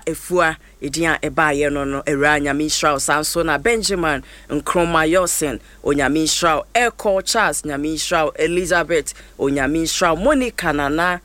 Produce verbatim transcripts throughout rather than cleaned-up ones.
efua edia eba ye no no era nyame Israel sanso na Benjamin Nkroma Yosen onyame Israel Echo Charles nyame Israel Elizabeth onyame Israel Monica Nana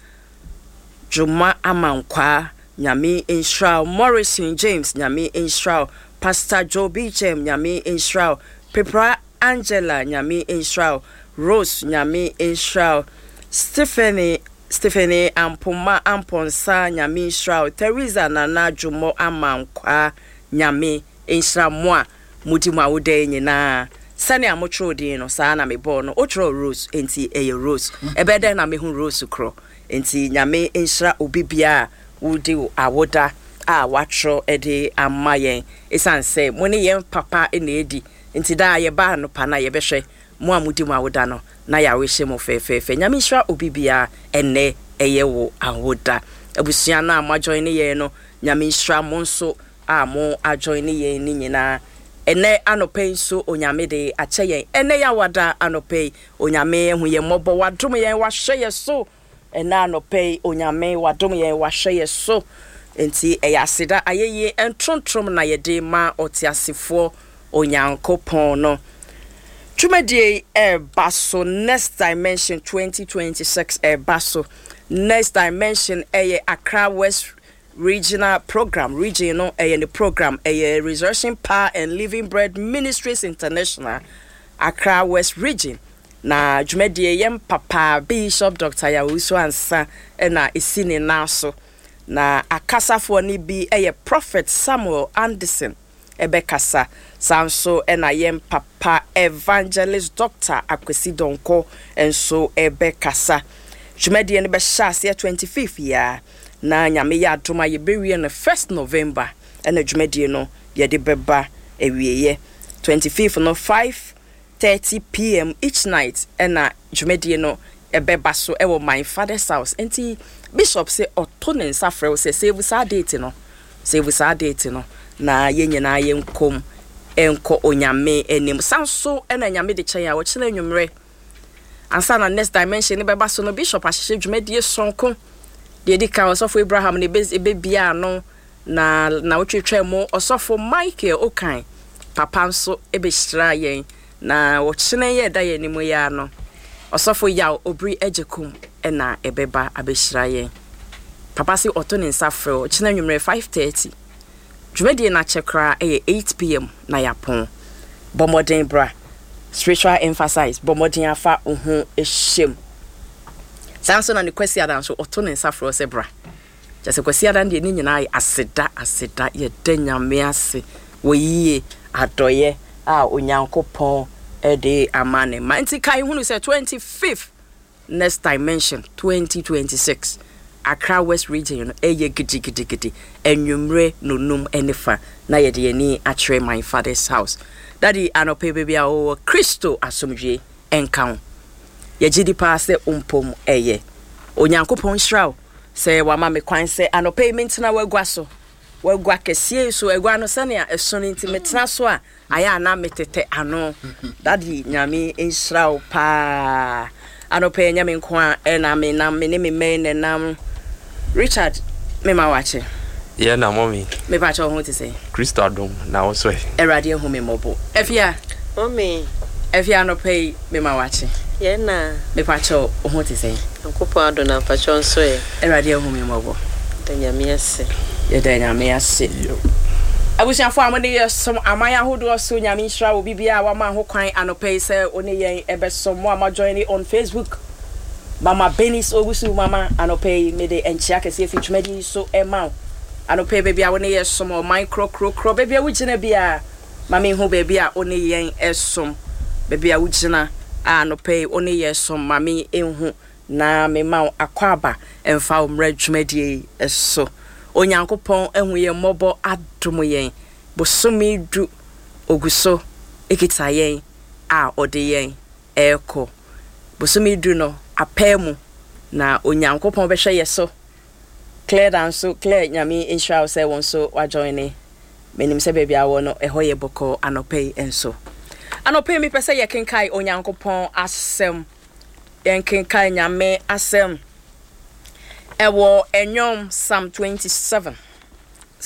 Juma Amankwa nyame Israel Morrison James nyame Israel Pastor Joe Bichem nyame Israel Pepra Angela nyame Israel Rose nyame Israel Stephanie Stephanie Ampoma Amponsa nyame Israel Teresa Nana Jumo Amankwa nyame Israel moa mudi ma wode nyina sane amotro din no saa na me bo no otro Rose enti eye Rose ebede na me hu Rose kro enti nyame Israel obibia wudi awoda a watro ede amayen esanse mo ne yen papa ene edi enti da ye ba no pa na ye behwe mo amudi ma awoda no na ya wehye mo fefefe nyame Israel obibia ene eye wo awoda abusua na ma join ne ye no nyame Israel mo nso a mo ajoin ne ye ni nyina ene anope nso onyame de ache yen ene ya wada anope onyame hu ye mobo wadom yen wahye ye so ene anope onyame wadom yen wahye ye so enti eya aseda ayeye entrontrom na ye de ma otiasefo onyankopon no Tumedie e baso next dimension twenty twenty-six e baso next dimension e Accra West regional program regional e the program e Resurrection Power and Living Bread Ministries International Accra West region na Tumedie yem papa Bishop Doctor Yawusu Ansa e na isini naso na akasafo ni bi e Prophet Samuel Anderson ebe kasa sanso ena yem papa evangelist Doctor Akwesi Donko enso ebe kasa jumedi ne be shase twenty-fifth ya na nyame ya adoma ye bewie no first November ena jumedi no ye de beba ewieye twenty-fifth no five thirty p m each night ena jumedi no ebeba so ewo my father's house enti bishop say otonen safre say save sa date no save sa date no na yenyina yenkom enko onyame enim sanso ena nyame de kyen ya wo kyen anwumre ansa na next dimension ne beba so no bishop ahye dwumadie sonko de edika osofo Abraham ne be bia no na na wotwetwe mo osofo Michael Okan papa nso ebe hira yen na wo kyen ye da ye nimu ya no osofo yaw obri ejekum ena ebeba abehira yen papa si oto ne nsafre o kyen anwumre five thirty Jumedi na chekra e eight p m na yapon bomodin bra spiritual emphasize bomodin afa ohu ehiem sanso na ne kwesi adan so oto ne nsafro se bra jase kwesi adan de ni nyina aseda aseda ye danyame ase woyie adoye a onyankopon e de amane manti kai hunu se twenty-fifth next dimension twenty twenty-six Accra West region eye gidi gidi gidi enwumre nonum enefa na ye de ni atre my father's house daddy anope baby a o Kristo asomdwe enkan ye gidi pa se umpom eye onyankopon hraw se wa ma me kwan se anope mentina wagwa so wagwa kesie so egwa no sane a eso ni ntimetena so a aya na metete ano daddy nyame enhraw pa anope nyame nko a na me na me ne me me nam Richard, me ma wache. Yeah, na mommy. Me pa cho ho te say. Kristo adom na wo so e. Erade hu me mobo. Efia. Mommy. Efia no pay me ma wache. Yeah na. Me pa cho ho te say. Nkopo adom na pa cho so e. Erade hu me mobo. Danya me ase. Ye danya me ase. Yo. Abusiafo amode yesom amaya hodo so nyame nhira wo bibia wa ma ho kwan anopay say one yen ebesom mo ama join on Facebook. Mama Benis Ogusu mama anope me de enchia kese fitwumadi so ema anope baby a woni yesom o micro cro cro baby a wugina bia mama hu baby a oni yen esom baby a wugina anope oni yesom mama enhu na me ma akwaba emfa omra dwumadi eso onyankopon ehu ye mobo adom yen bosomi du oguso ekita yen a ode yen eko bosomi du no apemu na onyankopon behwe yeso Claire danso Claire nyame Israel say won so wa join menim se bebia wo no eho ye boko anope enso anope mi pese ye kenkai onyankopon asem yen kenkai nyame asem ewo enyom Psalm twenty-seven